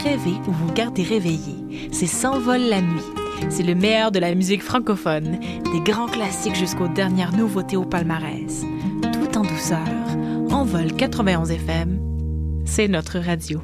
rêver ou vous garder réveillé. C'est S'envole la nuit. C'est le meilleur de la musique francophone, des grands classiques jusqu'aux dernières nouveautés au palmarès. Tout en douceur. Envol 91 FM, c'est notre radio.